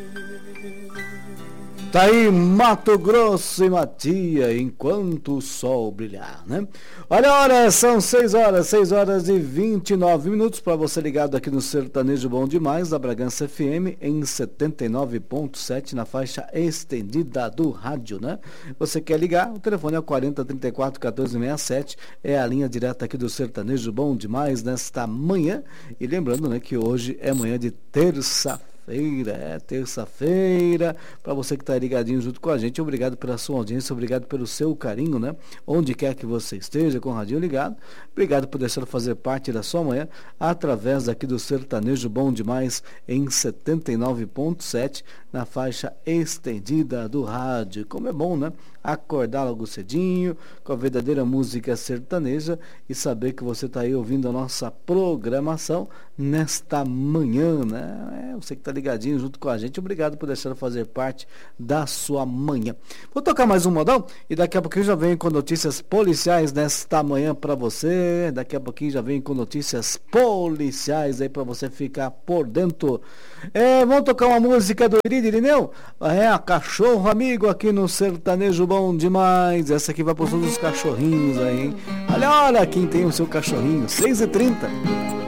Tá aí Mato Grosso e Matia, enquanto o sol brilhar, né? Olha a hora, são 6 horas e 29 minutos, para você ligado aqui no Sertanejo Bom Demais, da Bragança FM, em 79.7, na faixa estendida do rádio, né? Você quer ligar? O telefone é o 4034-1467, é a linha direta aqui do Sertanejo Bom Demais nesta manhã. E lembrando, né, que hoje é manhã de terça-feira, terça-feira, para você que está ligadinho junto com a gente, obrigado pela sua audiência, obrigado pelo seu carinho, né? Onde quer que você esteja, com o radinho ligado, obrigado por deixar fazer parte da sua manhã, através aqui do Sertanejo Bom Demais, em 79.7, na faixa estendida do rádio. Como é bom, né? Acordar logo cedinho, com a verdadeira música sertaneja, e saber que você está aí ouvindo a nossa programação nesta manhã, né? Você que está ligadinho junto com a gente, obrigado por deixar fazer parte da sua manhã. Vou tocar mais um modão e daqui a pouquinho já venho com notícias policiais nesta manhã para você. Daqui a pouquinho já venho com notícias policiais aí para você ficar por dentro. Vamos tocar uma música do Irineu? A Cachorro Amigo aqui no Sertanejo Bom Demais. Essa aqui vai para todos os cachorrinhos aí, hein? Olha quem tem o seu cachorrinho. 6h30.